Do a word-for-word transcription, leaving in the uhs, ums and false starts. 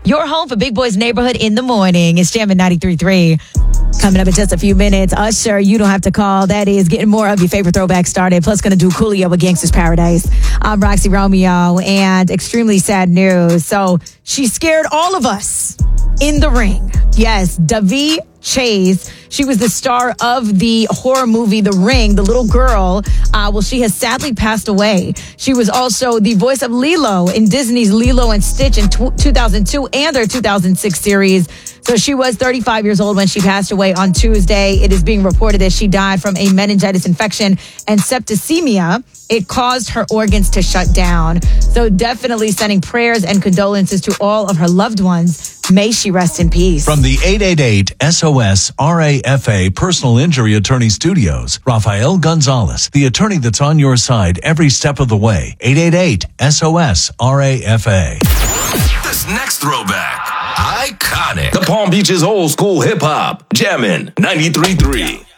Your home for Big Boys Neighborhood in the morning. It's Jammin' ninety-three point three. Coming up in just a few minutes, Usher, You Don't Have to Call. That is getting more of your favorite throwback started. Plus, going to do Coolio with Gangsta's Paradise. I'm Roxy Romeo, and extremely sad news. So, she scared all of us in the ring. Yes, Daveigh Chase. She was the star of the horror movie The Ring, the little girl. Uh, well, she has sadly passed away. She was also the voice of Lilo in Disney's Lilo and Stitch in t- two thousand two and their two thousand six series. So she was thirty-five years old when she passed away on Tuesday. It is being reported that she died from a meningitis infection and septicemia. It caused her organs to shut down. So definitely sending prayers and condolences to all of her loved ones. May she rest in peace. From the eight eight eight S O S R A F A Personal Injury Attorney Studios, Rafael Gonzalez, the attorney that's on your side every step of the way. eight eight eight S O S R A F A. This next throwback, iconic. The Palm Beaches old school hip hop, Jammin' ninety-three point three.